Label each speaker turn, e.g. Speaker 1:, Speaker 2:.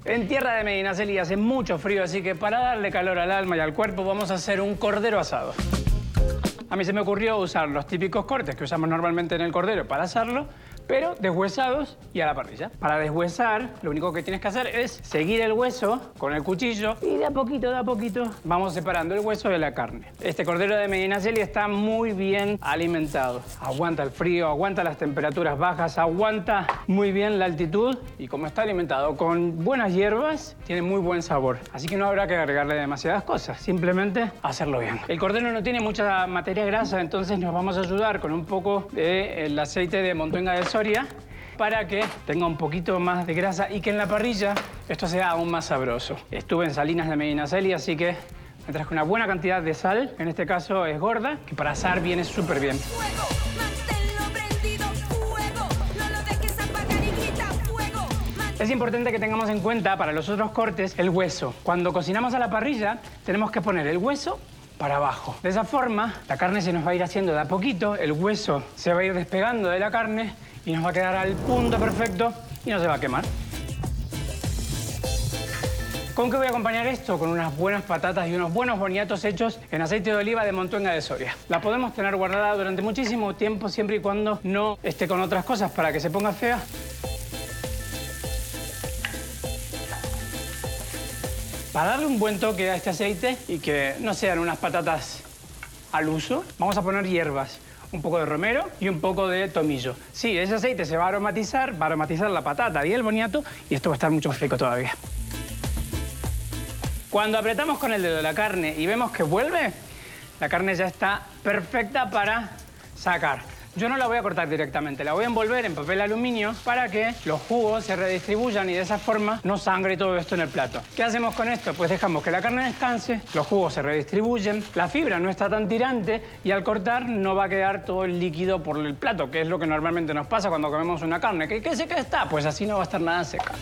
Speaker 1: En tierra de Medinaceli hace mucho frío, así que para darle calor al alma y al cuerpo vamos a hacer un cordero asado. A mí se me ocurrió usar los típicos cortes que usamos normalmente en el cordero para hacerlo, pero deshuesados y a la parrilla. Para deshuesar, lo único que tienes que hacer es seguir el hueso con el cuchillo y de a poquito vamos separando el hueso de la carne. Este cordero de Medinaceli está muy bien alimentado. Aguanta el frío, aguanta las temperaturas bajas, aguanta muy bien la altitud y como está alimentado con buenas hierbas, tiene muy buen sabor. Así que no habrá que agregarle demasiadas cosas, simplemente hacerlo bien. El cordero no tiene mucha materia grasa, entonces nos vamos a ayudar con un poco del aceite de montuenga de Soria para que tenga un poquito más de grasa y que en la parrilla esto sea aún más sabroso. Estuve en Salinas de Medinaceli, así que me traje una buena cantidad de sal, en este caso es gorda, que para asar viene súper bien. Es importante que tengamos en cuenta para los otros cortes el hueso. Cuando cocinamos a la parrilla tenemos que poner el hueso para abajo. De esa forma la carne se nos va a ir haciendo de a poquito, el hueso se va a ir despegando de la carne y nos va a quedar al punto perfecto y no se va a quemar. ¿Con qué voy a acompañar esto? Con unas buenas patatas y unos buenos boniatos hechos en aceite de oliva de montuenga de Soria. La podemos tener guardada durante muchísimo tiempo siempre y cuando no esté con otras cosas para que se ponga fea. Para darle un buen toque a este aceite y que no sean unas patatas al uso, vamos a poner hierbas. Un poco de romero y un poco de tomillo. Sí, ese aceite se va a aromatizar la patata y el boniato y esto va a estar mucho más rico todavía. Cuando apretamos con el dedo la carne y vemos que vuelve, la carne ya está perfecta para sacar. Yo no la voy a cortar directamente, la voy a envolver en papel aluminio para que los jugos se redistribuyan y de esa forma no sangre todo esto en el plato. ¿Qué hacemos con esto? Pues dejamos que la carne descanse, los jugos se redistribuyen, la fibra no está tan tirante y al cortar no va a quedar todo el líquido por el plato, que es lo que normalmente nos pasa cuando comemos una carne. ¿Qué seca está? Pues así no va a estar nada seca.